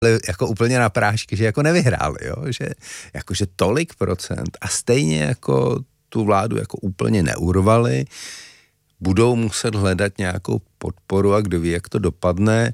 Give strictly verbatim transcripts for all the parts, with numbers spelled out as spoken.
jako úplně na prášky, že jako nevyhráli, jo? Že jakože tolik procent a stejně jako tu vládu jako úplně neurvali, budou muset hledat nějakou podporu a kdo ví, jak to dopadne.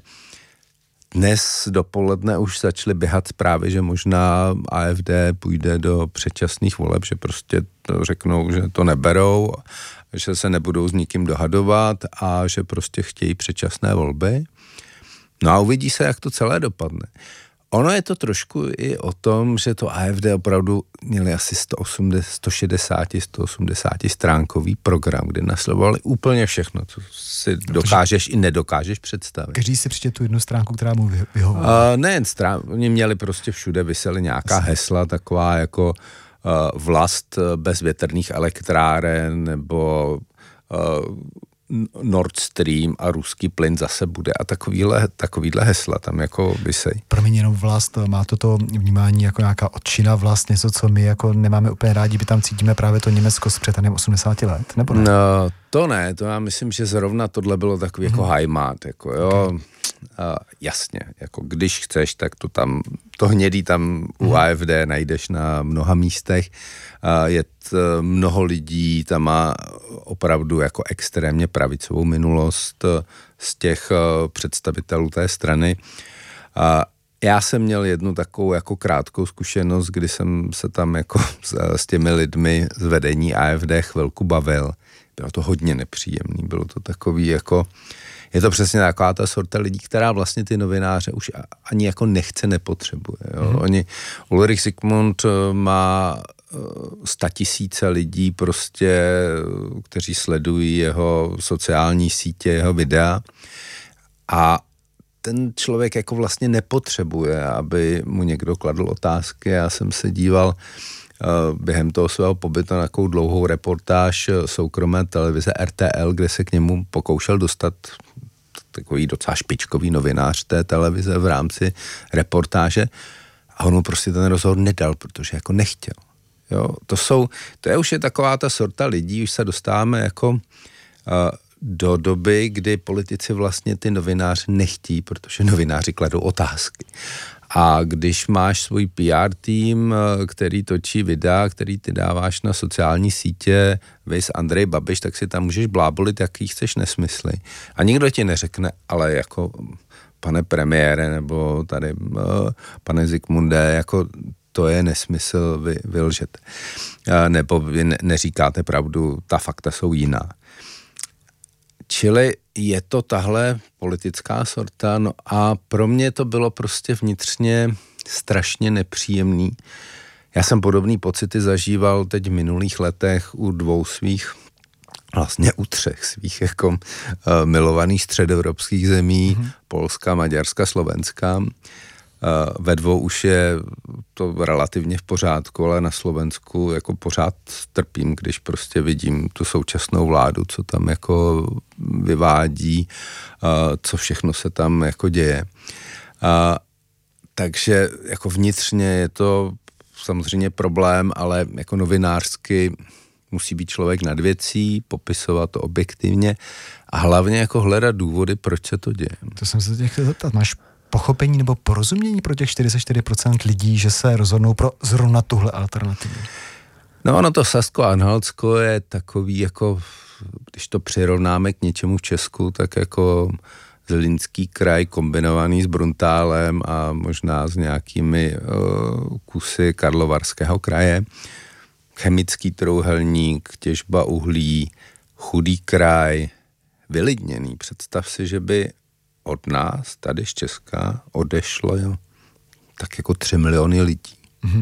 Dnes dopoledne už začaly běhat zprávy, že možná A F D půjde do předčasných voleb, že prostě to řeknou, že to neberou, že se nebudou s nikým dohadovat a že prostě chtějí předčasné volby. No a uvidí se, jak to celé dopadne. Ono je to trošku i o tom, že to A F D opravdu měli asi sto osmdesát, sto šedesát, sto osmdesát stránkový program, kde nasledovali úplně všechno, co si dokážeš i nedokážeš představit. Každý si přečte tu jednu stránku, která mu vyhovuje. Uh, nejen strán, oni měli prostě všude, visely nějaká Asi. hesla, taková jako uh, vlast bez větrných elektráren, nebo uh, Nord Stream a ruský plyn zase bude a takovýhle, takovýhle hesla tam jako vysej. Promiň, jenom vlast, má toto vnímání jako nějaká odčina vlast, něco, co my jako nemáme úplně rádi, by tam cítíme právě to Německo s přetanem osmdesáti let, nebo ne? No, to ne, to já myslím, že zrovna tohle bylo takový jako hmm. Heimat, jako jo, okay. A jasně, jako když chceš, tak to tam, to hnědý tam u hmm. A F D najdeš na mnoha místech, a je t, mnoho lidí, tam má opravdu jako extrémně pravicovou minulost z těch představitelů té strany. A já jsem měl jednu takovou jako krátkou zkušenost, kdy jsem se tam jako s, s těmi lidmi z vedení A F D chvilku bavil. Bylo to hodně nepříjemný, bylo to takový jako, je to přesně taková ta sorta lidí, která vlastně ty novináře už ani jako nechce, nepotřebuje. Jo. Mm. Oni, Ulrich Zikmund má statisíce lidí prostě, kteří sledují jeho sociální sítě, jeho videa a ten člověk jako vlastně nepotřebuje, aby mu někdo kladl otázky. Já jsem se díval uh, během toho svého pobytu na takovou dlouhou reportáž soukromé televize R T L, kde se k němu pokoušel dostat takový docela špičkový novinář té televize v rámci reportáže a on mu prostě ten rozhovor nedal, protože jako nechtěl. Jo, to jsou, to je už je taková ta sorta lidí, už se dostáváme jako uh, do doby, kdy politici vlastně ty novináři nechtí, protože novináři kladou otázky. A když máš svůj P R tým, který točí videa, který ty dáváš na sociální sítě, viz Andrej Babiš, tak si tam můžeš blábolit, jaký chceš nesmysly. A nikdo ti neřekne, ale jako pane premiére, nebo tady uh, pane Zikmunde, jako to je nesmysl, vy, vy lžete. Nebo vy ne, neříkáte pravdu, ta fakta jsou jiná. Čili je to tahle politická sorta, no a pro mě to bylo prostě vnitřně strašně nepříjemný. Já jsem podobný pocity zažíval teď v minulých letech u dvou svých, vlastně u třech svých jako uh, milovaných středoevropských zemí, mm-hmm. Polska, Maďarska, Slovenska. Uh, ve dvou už je to relativně v pořádku, ale na Slovensku jako pořád trpím, když prostě vidím tu současnou vládu, co tam jako vyvádí, uh, co všechno se tam jako děje. Uh, takže jako vnitřně je to samozřejmě problém, ale jako novinářsky musí být člověk nad věcí, popisovat to objektivně a hlavně jako hledat důvody, proč se to děje. To jsem se tě chtěl zeptat, máš pochopení nebo porozumění pro těch čtyřicet čtyři procent lidí, že se rozhodnou pro zrovna tuhle alternativu? No ono to Sasko-Anhaltsko je takový jako, když to přirovnáme k něčemu v Česku, tak jako Zlínský kraj kombinovaný s Bruntálem a možná s nějakými uh, kusy Karlovarského kraje. Chemický trojúhelník, těžba uhlí, chudý kraj, vylidněný. Představ si, že by od nás, tady z Česka, odešlo jo, tak jako tři miliony lidí. Mm-hmm.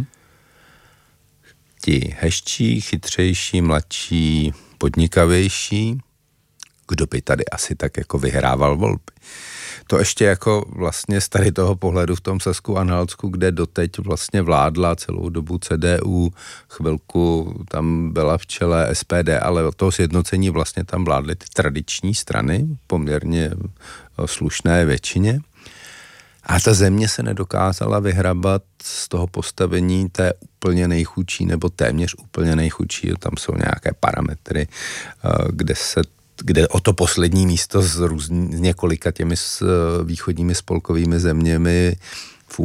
Ti hezčí, chytřejší, mladší, podnikavější, kdo by tady asi tak jako vyhrával volby. To ještě jako vlastně z tady toho pohledu v tom Sasku-Anhaltsku, kde doteď vlastně vládla celou dobu C D U, chvilku tam byla v čele S P D, ale od toho sjednocení vlastně tam vládly ty tradiční strany, poměrně slušné většině. A ta země se nedokázala vyhrabat z toho postavení té úplně nejchudší nebo téměř úplně nejchudší. Tam jsou nějaké parametry, kde se kde o to poslední místo s, různý, s několika těmi s východními spolkovými zeměmi